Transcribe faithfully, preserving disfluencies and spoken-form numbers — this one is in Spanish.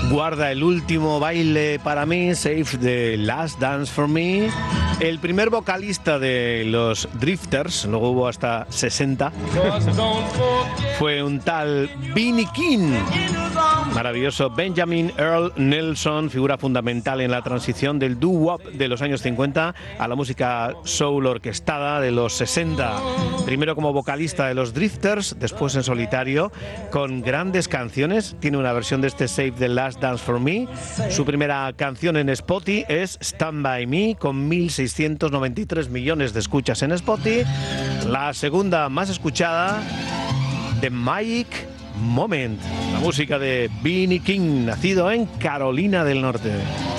Guarda el último baile para mí, Save the Last Dance for Me. El primer vocalista de los Drifters, luego hubo hasta sesenta, fue un tal Benny King. Maravilloso. Benjamin Earl Nelson, figura fundamental en la transición del doo-wop de los años cincuenta a la música soul orquestada de los sesenta. Primero como vocalista de los Drifters, después en solitario, con grandes canciones. Tiene una versión de este Save the Last Dance for Me. Su primera canción en Spotify es Stand By Me, con mil seiscientos noventa y tres millones de escuchas en Spotify. La segunda más escuchada, The Magic Moment, la música de Benny King, nacido en Carolina del Norte.